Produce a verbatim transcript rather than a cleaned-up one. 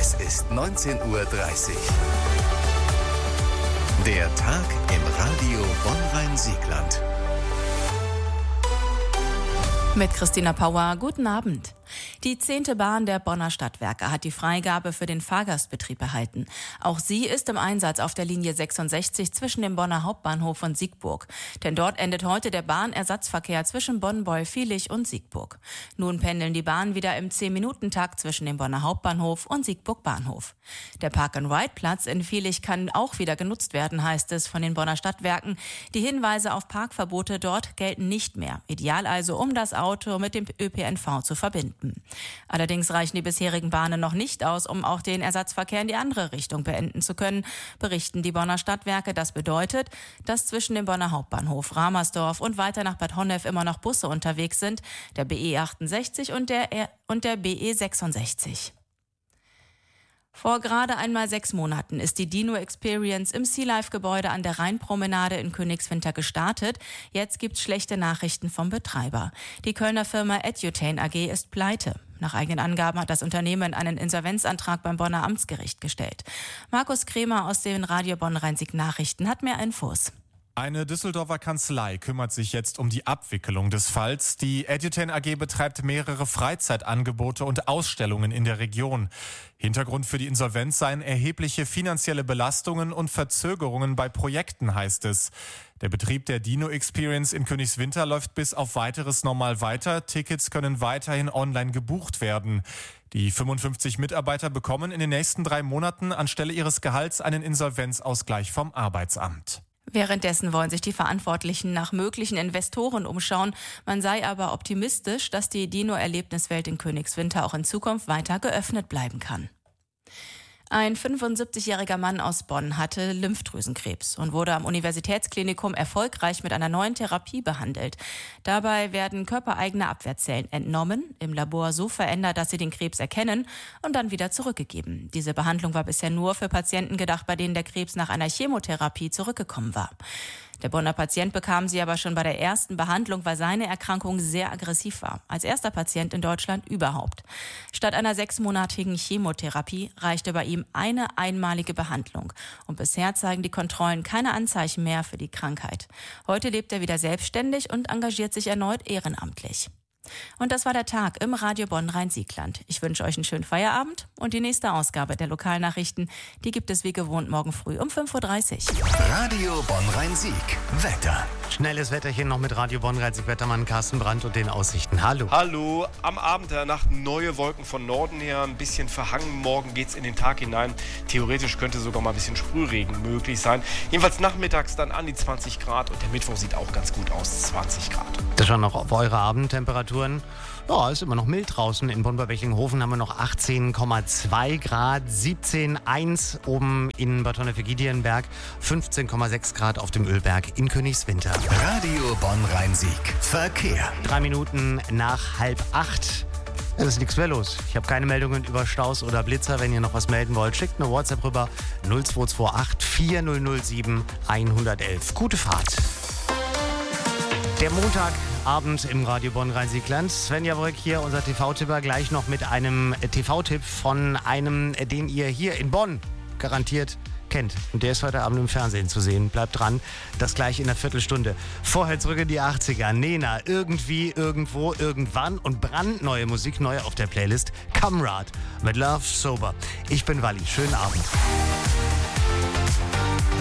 Es ist neunzehn Uhr dreißig. Der Tag im Radio Bonn-Rhein-Siegland. Mit Christina Pauer, guten Abend. Die zehnte Bahn der Bonner Stadtwerke hat die Freigabe für den Fahrgastbetrieb erhalten. Auch sie ist im Einsatz auf der Linie sechsundsechzig zwischen dem Bonner Hauptbahnhof und Siegburg. Denn dort endet heute der Bahnersatzverkehr zwischen Bonn-Beuel-Viehlich und Siegburg. Nun pendeln die Bahnen wieder im zehn-Minuten-Takt zwischen dem Bonner Hauptbahnhof und Siegburg Bahnhof. Der Park-and-Ride-Platz in Viehlich kann auch wieder genutzt werden, heißt es von den Bonner Stadtwerken. Die Hinweise auf Parkverbote dort gelten nicht mehr. Ideal also, um das Auto mit dem Ö P N V zu verbinden. Allerdings reichen die bisherigen Bahnen noch nicht aus, um auch den Ersatzverkehr in die andere Richtung beenden zu können, berichten die Bonner Stadtwerke. Das bedeutet, dass zwischen dem Bonner Hauptbahnhof, Ramersdorf und weiter nach Bad Honnef immer noch Busse unterwegs sind, der B E achtundsechzig und der, R- und der B E sechsundsechzig. Vor gerade einmal sechs Monaten ist die Dino Experience im Sea Life Gebäude an der Rheinpromenade in Königswinter gestartet. Jetzt gibt's schlechte Nachrichten vom Betreiber. Die Kölner Firma Edutain A G ist pleite. Nach eigenen Angaben hat das Unternehmen einen Insolvenzantrag beim Bonner Amtsgericht gestellt. Markus Kremer aus den Radio Bonn-Rhein-Sieg Nachrichten hat mehr Infos. Eine Düsseldorfer Kanzlei kümmert sich jetzt um die Abwicklung des Falls. Die Edutain A G betreibt mehrere Freizeitangebote und Ausstellungen in der Region. Hintergrund für die Insolvenz seien erhebliche finanzielle Belastungen und Verzögerungen bei Projekten, heißt es. Der Betrieb der Dino Experience in Königswinter läuft bis auf Weiteres normal weiter. Tickets können weiterhin online gebucht werden. Die fünfundfünfzig Mitarbeiter bekommen in den nächsten drei Monaten anstelle ihres Gehalts einen Insolvenzausgleich vom Arbeitsamt. Währenddessen wollen sich die Verantwortlichen nach möglichen Investoren umschauen. Man sei aber optimistisch, dass die Dino-Erlebniswelt in Königswinter auch in Zukunft weiter geöffnet bleiben kann. Ein fünfundsiebzigjähriger Mann aus Bonn hatte Lymphdrüsenkrebs und wurde am Universitätsklinikum erfolgreich mit einer neuen Therapie behandelt. Dabei werden körpereigene Abwehrzellen entnommen, im Labor so verändert, dass sie den Krebs erkennen und dann wieder zurückgegeben. Diese Behandlung war bisher nur für Patienten gedacht, bei denen der Krebs nach einer Chemotherapie zurückgekommen war. Der Bonner Patient bekam sie aber schon bei der ersten Behandlung, weil seine Erkrankung sehr aggressiv war. Als erster Patient in Deutschland überhaupt. Statt einer sechsmonatigen Chemotherapie reichte bei ihm eine einmalige Behandlung. Und bisher zeigen die Kontrollen keine Anzeichen mehr für die Krankheit. Heute lebt er wieder selbstständig und engagiert sich erneut ehrenamtlich. Und das war der Tag im Radio Bonn-Rhein-Siegland. Ich wünsche euch einen schönen Feierabend und die nächste Ausgabe der Lokalnachrichten, die gibt es wie gewohnt morgen früh um fünf Uhr dreißig. Radio Bonn-Rhein-Sieg. Wetter. Schnelles Wetterchen noch mit Radio Bonn-Rhein-Sieg, Wettermann Carsten Brandt und den Aussichten. Hallo. Hallo. Am Abend der Nacht neue Wolken von Norden her, ein bisschen verhangen. Morgen geht's in den Tag hinein. Theoretisch könnte sogar mal ein bisschen Sprühregen möglich sein. Jedenfalls nachmittags dann an die zwanzig Grad und der Mittwoch sieht auch ganz gut aus, zwanzig Grad. Das schon noch auf eure Abendtemperaturen. Ja, ist immer noch mild draußen. In Bonn-Hofen haben wir noch achtzehn Komma zwei Grad, siebzehn Komma eins oben in Bad Honnef-Giedienberg, fünfzehn Komma sechs Grad auf dem Ölberg in Königswinter. Radio Bonn-Rhein-Sieg. Verkehr. Drei Minuten nach halb acht. Es ist nichts mehr los. Ich habe keine Meldungen über Staus oder Blitzer. Wenn ihr noch was melden wollt, schickt eine WhatsApp rüber null zwei zwei acht vier null null sieben eins eins eins. Gute Fahrt. Der Montagabend im Radio Bonn-Rhein-Siegland. Sven Jaworek hier, unser T V-Tipper, gleich noch mit einem T V-Tipp von einem, den ihr hier in Bonn garantiert kennt. Und der ist heute Abend im Fernsehen zu sehen. Bleibt dran, das gleich in einer Viertelstunde. Vorher zurück in die achtziger. Nena, irgendwie, irgendwo, irgendwann und brandneue Musik, neu auf der Playlist. Kamrad mit Love Sober. Ich bin Walli. Schönen Abend.